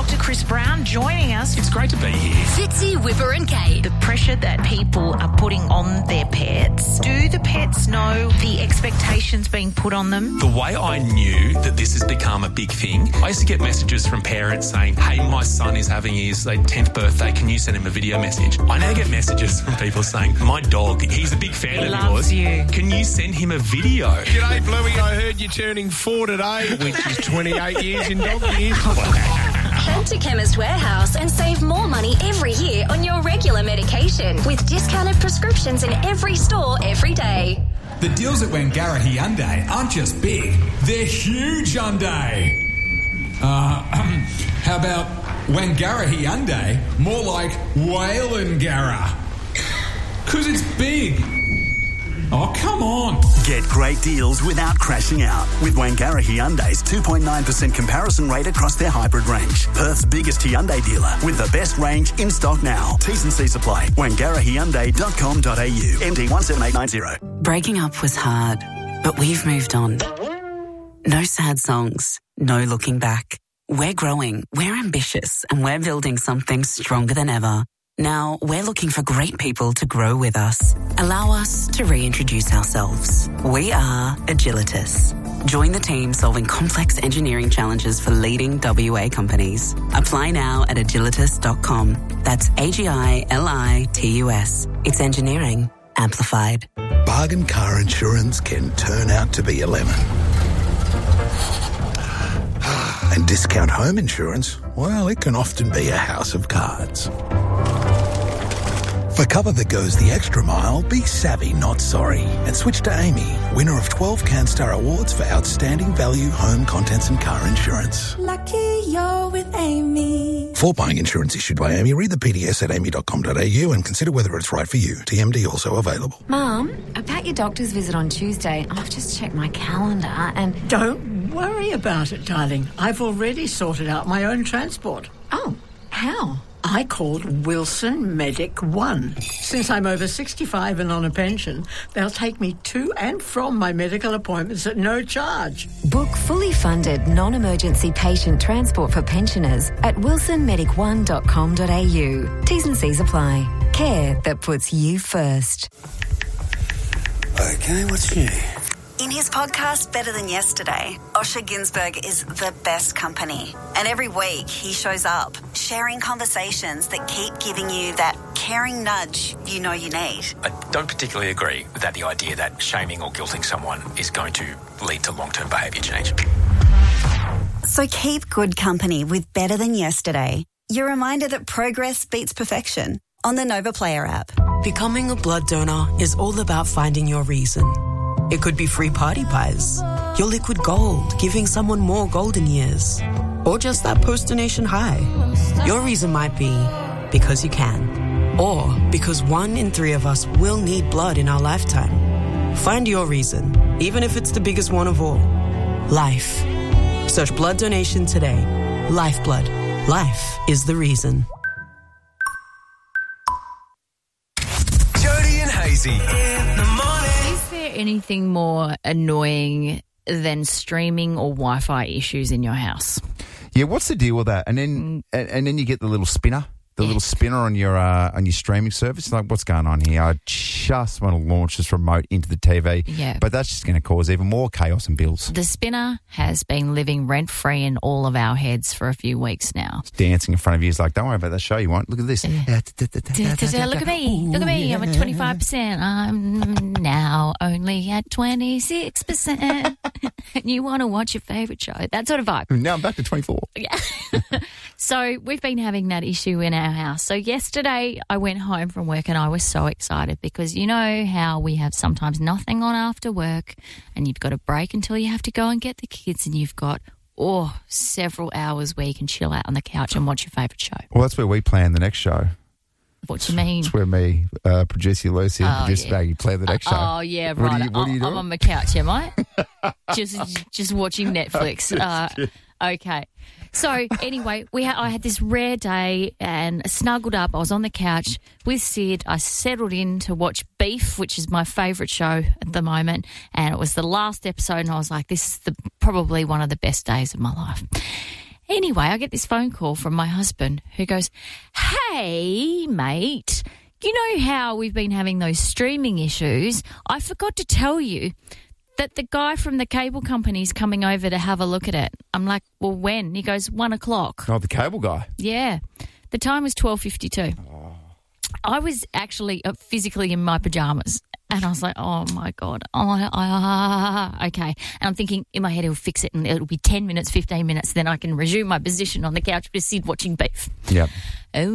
Dr. Chris Brown joining us. It's great to be here. Fitzy, Whipper and Kate. The pressure that people are putting on their pets. Do the pets know the expectations being put on them? The way I knew that this has become a big thing, I used to get messages from parents saying, hey, my son is having his 10th birthday, can you send him a video message? I now get messages from people saying, my dog, he's a big fan of yours. Loves you. Can you send him a video? G'day, Bluey. I heard you're turning 4 today, which is 28 years in dog years. Head to Chemist Warehouse and save more money every year on your regular medication with discounted prescriptions in every store every day. The deals at Wangara Hyundai aren't just big, they're huge Hyundai. How about Wangara Hyundai, more like Whalengara? 'Cause it's big. Oh, come on. Get great deals without crashing out with Wangara Hyundai's 2.9% comparison rate across their hybrid range. Perth's biggest Hyundai dealer with the best range in stock now. T's and C's apply. WangaraHyundai.com.au. MD 17890. Breaking up was hard, but we've moved on. No sad songs, no looking back. We're growing, we're ambitious, and we're building something stronger than ever. Now, we're looking for great people to grow with us. Allow us to reintroduce ourselves. We are Agilitas. Join the team solving complex engineering challenges for leading WA companies. Apply now at agilitas.com. That's AGILITUS. It's engineering amplified. Bargain car insurance can turn out to be a lemon. And discount home insurance, well, it can often be a house of cards. For cover that goes the extra mile, be savvy, not sorry. And switch to Amy, winner of 12 CanStar Awards for outstanding value, home contents and car insurance. Lucky you're with Amy. For buying insurance issued by Amy, read the PDS at amy.com.au and consider whether it's right for you. TMD also available. Mum, about your doctor's visit on Tuesday, I've just checked my calendar and... Don't worry about it, darling. I've already sorted out my own transport. Oh, how? I called Wilson Medic One. Since I'm over 65 and on a pension, they'll take me to and from my medical appointments at no charge. Book fully funded non-emergency patient transport for pensioners at wilsonmedic1.com.au. T's and C's apply. Care that puts you first. Okay, what's new? In his podcast, Better Than Yesterday, Osher Günsberg is the best company. And every week he shows up, sharing conversations that keep giving you that caring nudge you know you need. I don't particularly agree with the idea that shaming or guilting someone is going to lead to long-term behaviour change. So keep good company with Better Than Yesterday. Your reminder that progress beats perfection on the Nova Player app. Becoming a blood donor is all about finding your reason. It could be free party pies, your liquid gold, giving someone more golden years, or just that post-donation high. Your reason might be because you can, or because 1 in 3 of us will need blood in our lifetime. Find your reason, even if it's the biggest one of all. Life. Search blood donation today. Lifeblood. Life is the reason. Jody and Hazy in the morning. Is there anything more annoying than streaming or Wi-Fi issues in your house? Yeah, what's the deal with that? And then you get the little spinner. The little spinner on your streaming service. Like, what's going on here? I just want to launch this remote into the TV. Yeah. But that's just going to cause even more chaos and bills. The spinner has been living rent-free in all of our heads for a few weeks now. It's dancing in front of you. It's like, don't worry about that show you want. Look at this. Look at me. Look at me. I'm at 25%. I'm now only at 26%. And you want to watch your favourite show. That sort of vibe. Now I'm back to 24. Yeah. So we've been having that issue in our house. So yesterday I went home from work and I was so excited because you know how we have sometimes nothing on after work and you've got a break until you have to go and get the kids and you've got several hours where you can chill out on the couch and watch your favourite show. Well, that's where we plan the next show. What do you mean? It's where me, producer Lucy and producer Maggie plan the next show. Oh, yeah, right. What are you doing? I'm on my couch, am I? just watching Netflix. Okay. So anyway, I had this rare day and snuggled up. I was on the couch with Sid. I settled in to watch Beef, which is my favourite show at the moment. And it was the last episode and I was like, this is probably one of the best days of my life. Anyway, I get this phone call from my husband who goes, hey, mate, you know how we've been having those streaming issues? I forgot to tell you that the guy from the cable company is coming over to have a look at it. I'm like, well, when? He goes, 1 o'clock. Oh, the cable guy. Yeah. The time was 12:52. Oh. I was actually physically in my pajamas. And I was like, oh, my God. Okay. And I'm thinking in my head, he'll fix it and it'll be 10 minutes, 15 minutes. Then I can resume my position on the couch with Sid watching Beef. Yep. Oh,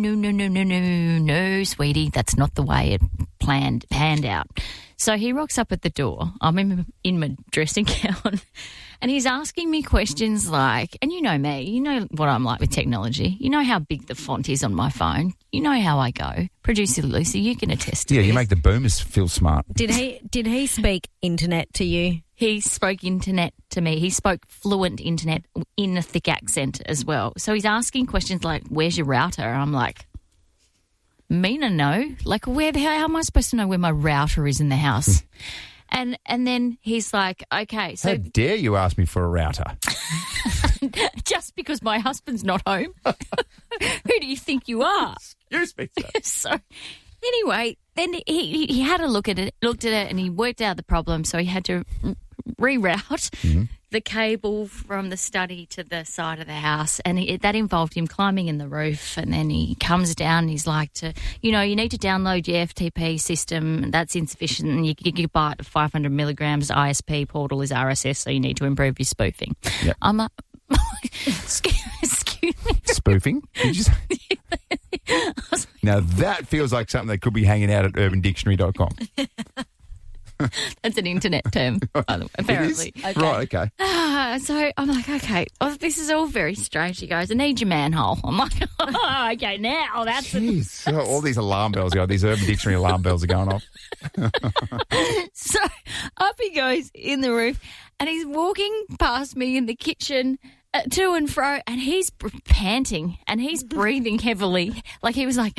no, sweetie. That's not the way it panned out. So he rocks up at the door. I'm in my dressing gown. And he's asking me questions like, and you know me, you know what I'm like with technology. You know how big the font is on my phone. You know how I go. Producer Lucy, you can attest to this. You make the boomers feel smart. Did he speak internet to you? He spoke internet to me. He spoke fluent internet in a thick accent as well. So he's asking questions like, where's your router? I'm like, Mina, no. Like, how am I supposed to know where my router is in the house? And then he's like, okay, so... How dare you ask me for a router? Just because my husband's not home? Who do you think you are? Excuse me, sir. So, anyway, then he had a looked at it, and he worked out the problem, so he had to reroute the cable from the study to the side of the house, and that involved him climbing in the roof, and then he comes down and he's like, you need to download your FTP system. That's insufficient, and your gigabyte of 500 milligrams ISP portal is RSS, so you need to improve your spoofing. Yep. I'm like, excuse me. Spoofing? Now that feels like something that could be hanging out at urbandictionary.com. That's an internet term, apparently. Okay. Right, okay. So I'm like, okay, this is all very strange. He goes, I need your manhole. I'm like, okay, now that's... Jeez, all these alarm bells, these Urban Dictionary alarm bells are going off. So up he goes in the roof, and he's walking past me in the kitchen to and fro, and he's panting, and he's breathing heavily. Like he was like...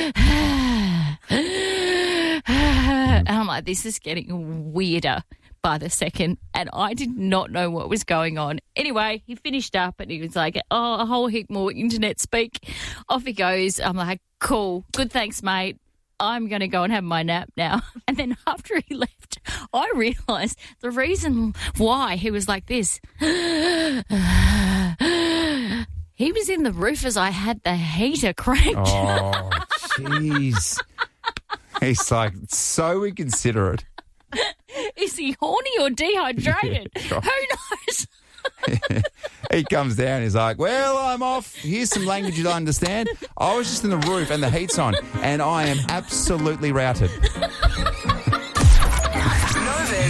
And I'm like, this is getting weirder by the second. And I did not know what was going on. Anyway, he finished up and he was like, a whole heap more internet speak. Off he goes. I'm like, cool. Good, thanks, mate. I'm going to go and have my nap now. And then after he left, I realised the reason why he was like this. He was in the roof as I had the heater cranked. Oh, jeez. He's like so inconsiderate. Is he horny or dehydrated? Who knows? He comes down and he's like, well, I'm off. Here's some languages I understand. I was just in the roof and the heat's on and I am absolutely routed.